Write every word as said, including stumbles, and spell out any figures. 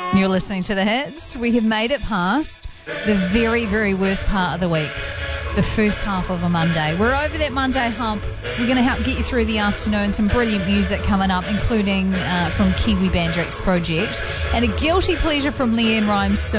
You're listening to The Hits. We have made it past the very, very worst part of the week, the first half of a Monday. We're over that Monday hump. We're going to help get you through the afternoon. Some brilliant music coming up, including uh, from Kiwi Bandrix Project, and a guilty pleasure from Leanne Rimes soon.